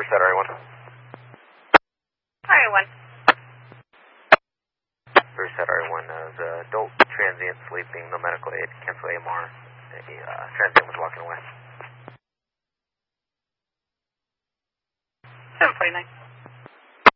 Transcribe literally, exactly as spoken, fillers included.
Bruce at R A one. R A one. Bruce at R A one, uh, the adult transient sleeping, no medical aid, cancel A M R. The uh, transient was walking away. seven forty-nine.